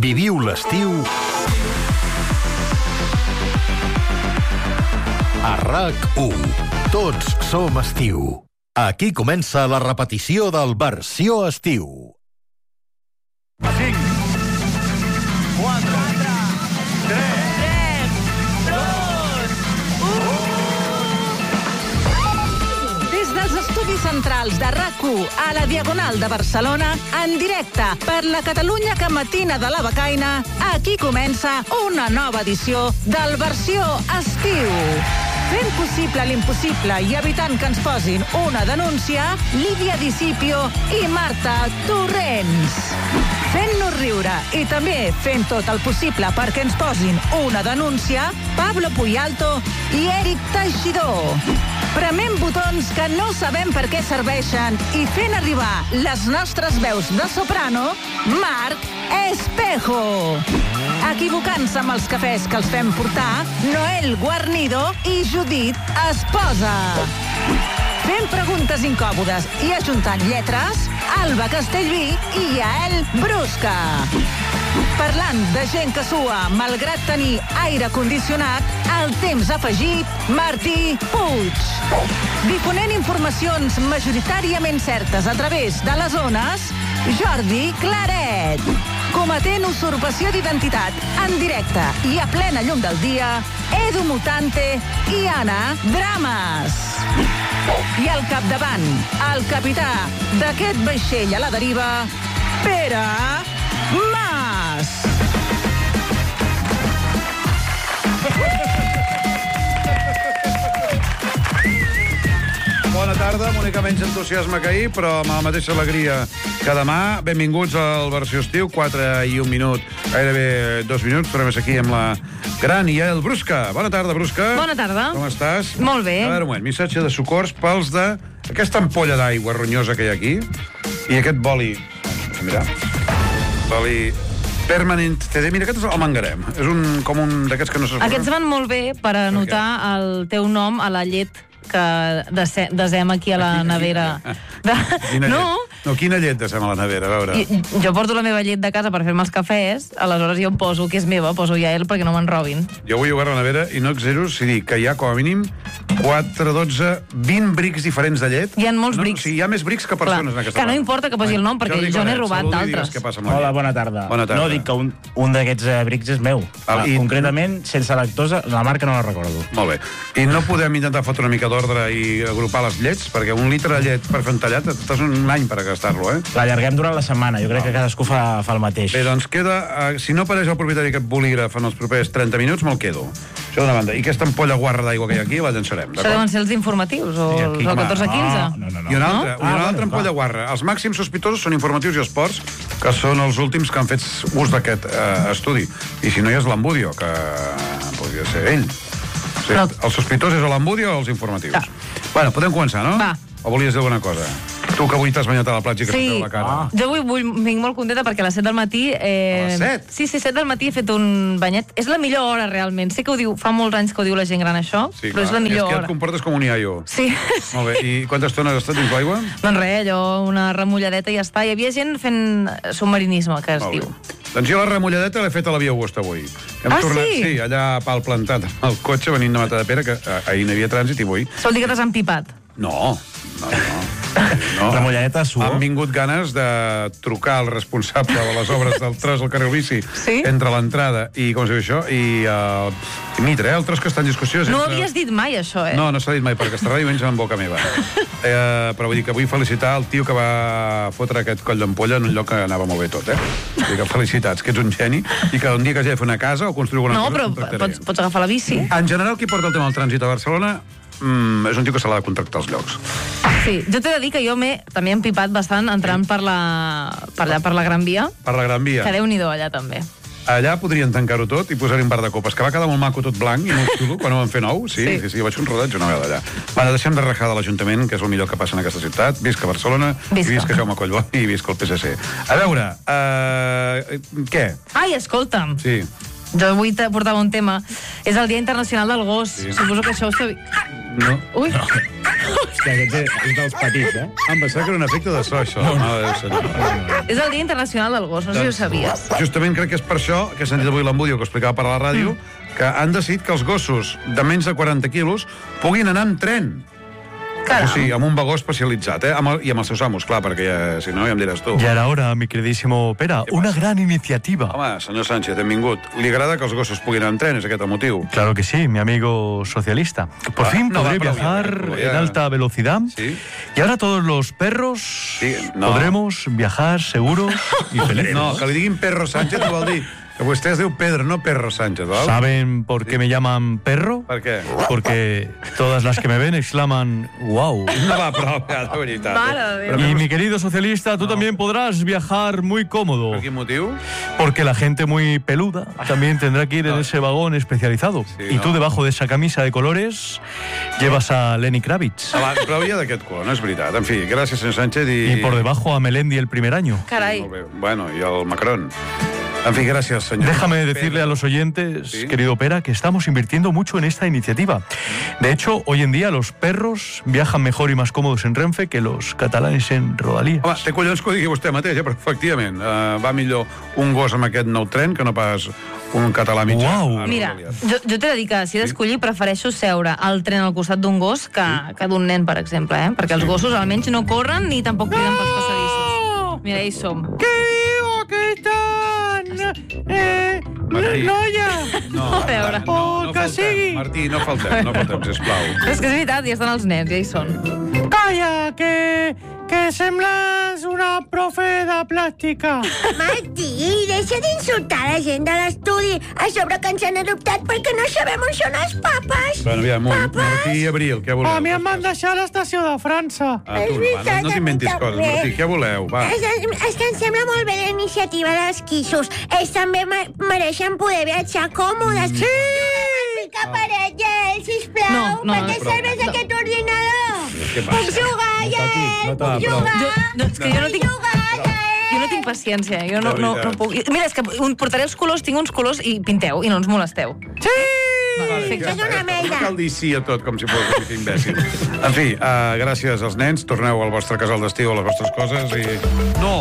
Viviu l'estiu a RAC1. Tots som estiu. Aquí comença la repetició del Versió Estiu. 5, 4, 3, 2, 1... Des dels estudis centrals de RAC1 a la Diagonal de Barcelona, en directe per la Catalunya que matina de la becaina, aquí comença una nova edició del Versió Estiu. Fent possible l'impossible i evitant que ens posin una denúncia, Lídia Discipio i Marta Torrents. Fent-nos riure i també fent tot el possible perquè ens posin una denúncia, Pablo Puyalto i Eric Teixidor. Prement botons que no sabem per què serveixen i fent arribar les nostres veus de soprano, Marc Espejo. Equivocant-se amb els cafès que els fem portar, Noel Guarnido i Judit Esposa. Fent preguntes incòmodes i ajuntant lletres, Alba Castellví i Yael Brusca. Parlant de gent que sua, malgrat tenir aire condicionat, el temps afegit, Martí Puig. Difonent informacions majoritàriament certes a través de les ones, Jordi Claret. Cometent usurpació d'identitat en directe i a plena llum del dia, Edu Mutante i Anna Drames. I al capdavant, el capità d'aquest vaixell a la deriva, Pere Mas. Bona tarda, amb única menys entusiasme que ahir, però amb la mateixa alegria que demà. Benvinguts al Versió Estiu, 4 i 1 minut, gairebé 2 minuts. Tornem aquí amb la gran Yael Brusca. Bona tarda, Brusca. Bona tarda. Com estàs? Molt bé. A veure, un moment, missatge de socors pels de aquesta ampolla d'aigua ronyosa que hi ha aquí i aquest boli, mira, boli Permanent CD. Mira, aquest és el mangarem. És com un d'aquests que no s'esborren. Aquests van molt bé per anotar el teu nom a la llet que desem aquí a la nevera. Quina llet? No, quina llet desem a la nevera, a veure. Jo porto la meva llet de casa per fer-me els cafès, aleshores jo em poso, que és meva, poso Yael perquè no me'n robin. Jo vull jugar a la nevera i no exagero si dic que hi ha com a mínim 4, 12, 20 brics diferents de llet. Hi ha molts brics. O sigui, hi ha més brics que persones en aquesta que no importa que posi el nom, perquè jo n'he robat d'altres. Hola, bona tarda. No, dic que un d'aquests brics és meu. Concretament, sense lactosa, la marca no la recordo. Molt bé. I no podem intentar fotre una mica d'ordre i agrupar les llets? Perquè un litre de llet per fer un tallat estàs un any per gastar-lo, eh? L'allarguem durant la setmana. Jo crec que cadascú fa el mateix. Bé, doncs queda... Si no apareix el propietari aquest bolígraf en els propers 30 minuts, me'l quedo. Això d'una banda. I aquesta ampolla guarra d'aigua que hi ha aquí la llançarem. Això deuen ser els informatius, o el 14-15. No. I una altra ampolla guarra. Els màxims sospitosos són informatius i esports, que són els últims que han fet ús d'aquest estudi. I si no hi és l'Ambudio, que podria ser ell. Sí, el sospitós és l'Ambudio o els informatius? Bueno, podem començar, no? Va. O volies dir alguna cosa? Tu que avui t'has banyat a la platja i que sí. la cara. Jo avui vinc molt contenta perquè a les 7 del matí... A les 7? Sí, 7 del matí he fet un banyet. És la millor hora, realment. Sé que ho diu, fa molts anys que ho diu la gent gran, això, sí, però és la millor hora. És que et comportes com un iaio. Sí. Molt bé. I quanta estona has estat dins l'aigua? Doncs res, allò, una remulladeta i ja està. Hi havia gent fent submarinisme, que es diu. Doncs jo la remulladeta l'he fet a la Via Augusta avui. Sí? Sí, allà pal plantat amb el cotxe venint de Matadepera, que ahir no hi havia trànsit i avui... Sol dir que t'has empipat. No. Remulladeta suor. Han vingut ganes de trucar al responsable de les obres del tros al carrer Bici, sí? Entre l'entrada i, com es diu això, i Mitre, el tros que està en discussió. No ho havies dit mai, això, No s'ha dit mai, perquè està ràdio menys en boca meva. Però vull dir que vull felicitar el tio que va fotre aquest coll d'ampolla en un lloc que anava molt bé tot, Vull dir que felicitats, que ets un geni, i que un dia que hagi de fer una casa o construir alguna cosa... No, però pots agafar la bici. En general, qui porta el tema del trànsit a Barcelona és un tio que se l'ha de contractar als llocs. Sí, jo t'he de dir que jo també he empipat bastant entrant per la Gran Via. Per la Gran Via. Que Déu-n'hi-do allà, també. Allà podrien tancar-ho tot i posar-hi un bar de copes, que va quedar molt maco, tot blanc i molt xulo, quan ho van fer nou. Sí, jo vaig fer un rodatge una vegada allà. Bueno, deixem de rajar de l'Ajuntament, que és el millor que passa en aquesta ciutat. Visca Barcelona, visca Jaume Collbó i visca el PSC. A veure, què? Ai, escolta'm. Sí. Jo avui portava un tema. És el Dia Internacional del Gos. Sí. Suposo que això ho sabia... No. Ui. És que és dels petits, eh? Em pensava que era un efecte de so, això. És el Dia Internacional del Gos, no sé si ho sabies. Justament crec que és per això que he sentit avui l'Embudio, que ho explicava per la ràdio, que han decidit que els gossos de menys de 40 quilos puguin anar amb tren. Caram. Sí, amb un vagó especialitzat, i amb els seus amos, clar, perquè si no ja em diràs tu. Ya era hora, mi queridísimo Pera. Una gran iniciativa. Home, senyor Sánchez, benvingut. Li agrada que els gossos puguin anar amb tren, és aquest el motiu? Claro que sí, mi amigo socialista. Por fin podré viajar en alta velocidad. Sí. Y ahora todos los perros podremos viajar seguros y felices. No, que li diguin Perro Sánchez vol dir que vostè es diu Pedro, no Perro Sánchez, ¿vale? ¿Saben por qué me llaman perro? ¿Por qué? Porque todas las que me ven exclaman ¡wow! No va, però, de veritat. Y mi querido socialista, tú también podrás viajar muy cómodo. ¿Por qué motivo? Porque la gente muy peluda también tendrá que ir en ese vagón especializado. Y tú debajo de esa camisa de colores llevas a Lenny Kravitz. Però havia d'aquest color, no és veritat. En fi, gràcies, senyor Sánchez. Y por debajo a Melendi el primer año. Carai. Bueno, y al Macron. En fin, gracias, señor. Déjame decirle a los oyentes, querido Pera, que estamos invirtiendo mucho en esta iniciativa. De hecho, hoy en día los perros viajan mejor y más cómodos en Renfe que los catalanes en Rodalies. Home, té collons que ho digui vostè mateix, però efectivament va millor un gos amb aquest nou tren que no pas un català mitjà. Uau! Mira, jo t'he de dir que si he d'escollir prefereixo seure al tren al costat d'un gos que d'un nen, per exemple, perquè els gossos almenys no corren ni tampoc criden pels passadissos. Mira, hi som. Què diu aquesta noia? No, A veure. O que sigui. Martí, no faltem, sisplau. És que és veritat, ja estan els nens, ja hi són. Calla, que sembles una profe de plàstica. Martí, deixa d'insultar la gent de l'estudi, a sobre que ens han adoptat perquè no sabem on són els papes. Bueno, aviam, Martí i Abril, què voleu? A mi em van deixar a l'estació de França. Tu, no t'inventis coses, Martí, què voleu? Va. És que em sembla molt bé la iniciativa dels quissos. Ells també mereixen poder viatjar còmodes. Sí! Fica paret, Yael, sisplau. No, per què serveix aquest ordinador? Puc jugar, Yael, puc jugar. És que jo no tinc... Jo no tinc paciència, jo no puc... Mira, és que portaré els colors, tinc uns colors i pinteu, i no ens molesteu. Sí! És una merda. No cal dir sí a tot, com si fos un imbècil. En fi, gràcies als nens, torneu al vostre casal d'estiu, a les vostres coses i... No!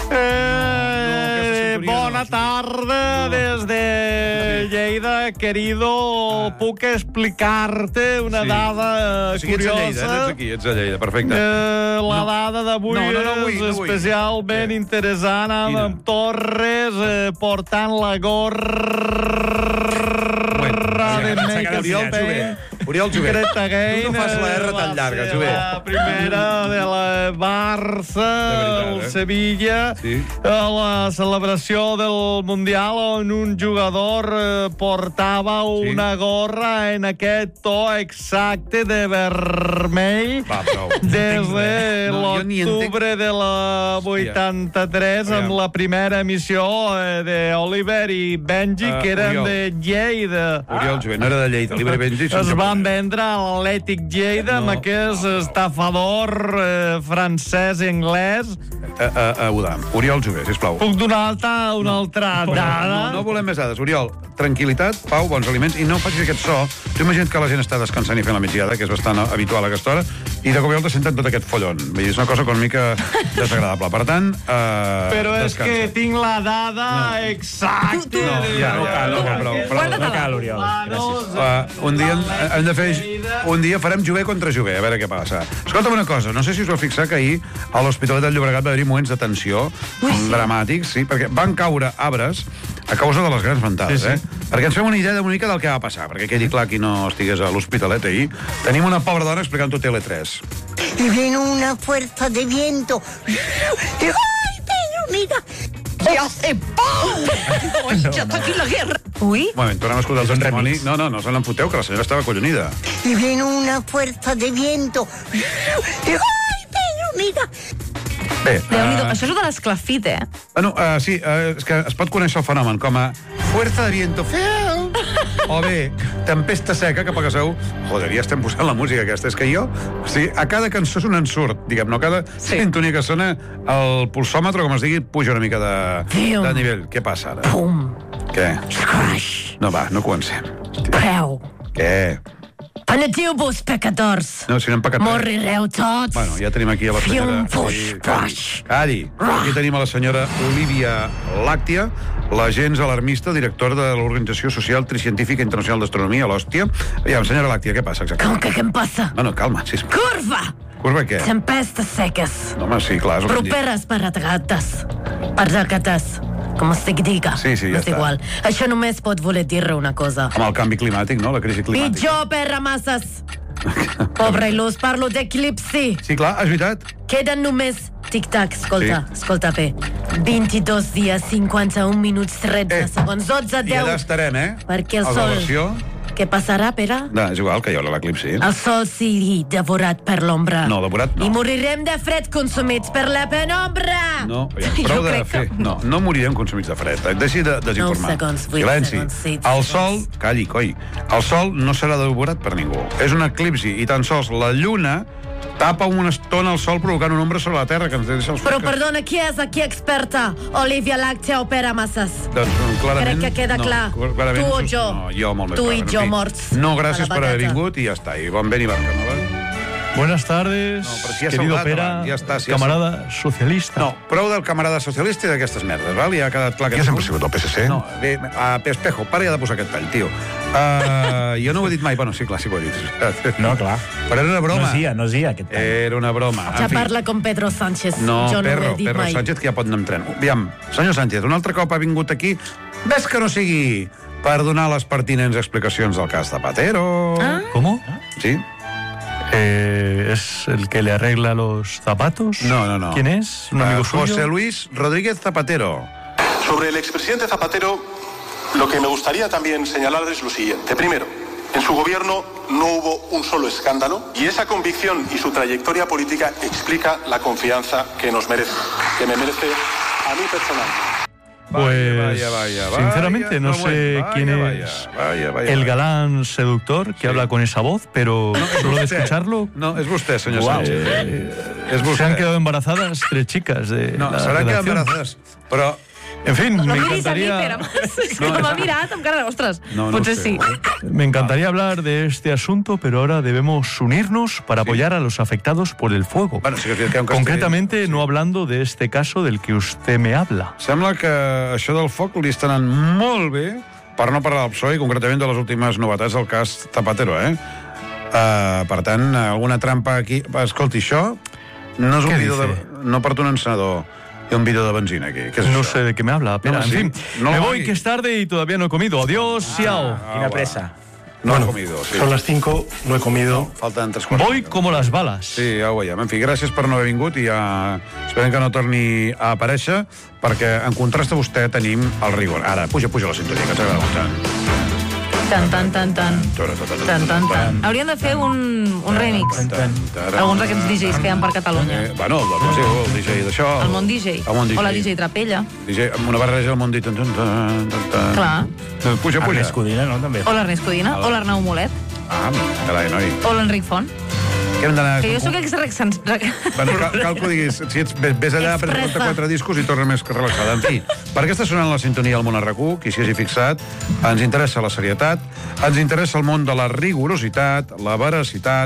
Bona tarda des de Lleida, querido. Puc explicar-te una dada curiosa? Ets a Lleida, perfecte. La dada d'avui és especialment interessant, amb Torres portant la gorra de Make Oriol Jové, tu no fas la R tan llarga, Jové. La primera de la Barça, el Sevilla, la celebració del Mundial on un jugador portava una gorra en aquest to exacte de vermell des de l'octubre de la 83 amb la primera emissió d'Oliver i Benji, que eren de Lleida. Oriol Jové, no era de Lleida, Oliver i Benji. Es van vendre a l'Atlètic Lleida amb aquest estafador francès i anglès. Oriol Jové, sisplau. Puc donar una altra dada? No volem més dades. Oriol, tranquil·litat, pau, bons aliments, i no facis aquest so. Tu imagina't que la gent està descansant i fent la migdiada, que és bastant habitual a aquesta hora, i de cop i volta senten tot aquest follon. És una cosa una mica desagradable. Per tant, però és que tinc la dada exacta. No cal, Oriol. Un dia farem Jové contra Jové, a veure què passa. Escolta'm una cosa, no sé si us vau fixar que ahir a l'Hospitalet del Llobregat va haver-hi moments de tensió dramàtics, perquè van caure arbres a causa de les grans ventades, Perquè ens fem una idea una mica del que va passar, perquè quedi clar qui no estigués a l'Hospitalet ahir. Tenim una pobra dona explicant-ho a Tele3. Y viene una fuerza de viento. ¡Ay, Pedro, mira! ¡Y hace ¡pum! ¡Ay, ya está aquí la guerra! Ui. Un moment, tornem a escoltar el testimoni. No se l'emputeu, que la senyora estava collonida. Y viene una fuerza de viento. ¡Ay, Pedro, mira! Bé, Això és de l'esclafit, sí, és que es pot conèixer el fenomen com a fuerza de viento feo, o bé, tempesta seca, que pel que sabeu, joder, ja estem posant la música aquesta, és que jo, o sigui, a cada cançó és un ensurt, diguem, no? Cada sintonia que sona, el pulsòmetre, com es digui, puja una mica de nivell. Què passa ara? Pum! Què? Crash! No, va, no comencem. Preu! Què? Penetiu-vos, pecadors. No, si no hem pecat. Morireu tots. Bueno, ja tenim aquí a la senyora... Calli. Aquí tenim a la senyora Olivia Làctia, l'agent alarmista, directora de l'Organització Social Tricientífica Internacional d'Astronomia, l'Hòstia. Aviam, senyora Làctia, què passa exactament? Com que què em passa? No, calma, sisplau. Curva! Curva què? Tempestes seques. No, home, sí, clar. Properes paragates. Com es diga. Sí, ja està. Igual. Això només pot voler dir una cosa. Amb el canvi climàtic, no? La crisi climàtica. Pitjor per ramasses. Pobre il·lus, parlo d'eclipsi. Sí, clar, és veritat. Queden només... Tic-tac, escolta bé. 22 dies, 51 minuts, 13 segons, 12, 10... I allà estarem, Perquè el sol... Què passarà, Pere? No, és igual, que hi haurà l'eclipsi. El sol sigui devorat per l'ombra. No, devorat no. I morirem de fred consumits per la penombra. No, prou de fer. No morirem consumits de fred. Deixi de desinformar. 9 segons, 8 Silenci. segons, 6 El sol, calli, coi. El sol no serà devorat per ningú. És un eclipsi i tan sols la lluna tapa una estona el sol provocant una ombra sobre la Terra que ens deixa els Però, perdona, qui és aquí experta? Olivia Làctea o Pere Massas? Doncs, clarament... Crec que queda clar. Tu o jo? No, jo molt més tu clar. I jo morts. No, gràcies per haver vingut i ja està. I bon vent i barca. Buenas tardes, querido Pera, camarada socialista. No, prou del camarada socialista i d'aquestes merdes, val? Ja ha quedat clar que... Ja sempre ha sigut el PSC? No, bé, Espejo, para ja de posar aquest tall, tio. Jo no ho he dit mai, bueno, sí, clar, sí que ho he dit. No, clar. Però era una broma. No és aquest tall. Era una broma. Ja parla com Pedro Sánchez. No, jo no ho he dit Pedro mai. Sánchez, que ja pot anar amb tren. Aviam, senyor Sánchez, un altre cop ha vingut aquí, ves que no sigui per donar les pertinents explicacions del cas Zapatero. ¿Cómo? Sí. ¿Es el que le arregla los zapatos? No. ¿Quién es? ¿Un amigo suyo? José Luis Rodríguez Zapatero. Sobre el expresidente Zapatero, lo que me gustaría también señalar es lo siguiente. Primero, en su gobierno no hubo un solo escándalo y esa convicción y su trayectoria política explica la confianza que nos merece, que me merece a mí personalmente. Pues, sinceramente, no sé quién es el galán seductor que habla con esa voz, pero solo de escucharlo... No, es usted, señor Sánchez. Se han quedado embarazadas 3 chicas de no, la se han quedado redacción. embarazadas, però... En fin, no me miris encantaría... a mi, Pere. És que m'ha mirat amb cara d'ostres. Potser sí. Me encantaría hablar de este asunto, pero ahora debemos unirnos para apoyar a los afectados por el fuego. Bueno, sí que un concretamente, no hablando de este caso del que usted me habla. Sembla que això del foc li està anant molt bé, per no parlar del PSOE, i concretament de les últimes novetats del cas Zapatero, per tant, alguna trampa aquí... Escolti, això no és un vídeo de... No porta un encenedor. Y un vídeo de benzina aquí. ¿Qué es no eso? sé de qué me habla, pero en fin, no me voy que es tarde y todavía no he comido. Adiós, Xiao. Quina pressa. No he comido, sí. Son las 5, no he comido. No, faltan 3 quarts. Voy como las balas. Sí, ja ho veiem. En fi, gràcies per no haver vingut i ja esperem que no torni a aparèixer, perquè en contrast a vostè tenim el rigor. Ara, puja la sintonia, que ens agrada molt. Tan. Haurien de fer un remix. Alguns d'aquests DJs que hi ha per Catalunya. Bueno, el DJ d'això. El món DJ. O la DJ Trapella. DJ, amb una barreja del món DJ. Clar. Puja. Ernest Codina, no? També. O l'Ernest Codina, o l'Arnau Molet. Carai, noi. O l'Enric Font. Que jo sóc extraccions... Bueno, cal que ho diguis. Si ets, ves allà, presenta 4 discos i torna més relaxada. En fi, perquè està sonant la sintonia al món RQ, qui s'hi hagi fixat, ens interessa la serietat, ens interessa el món de la rigorositat, la veracitat,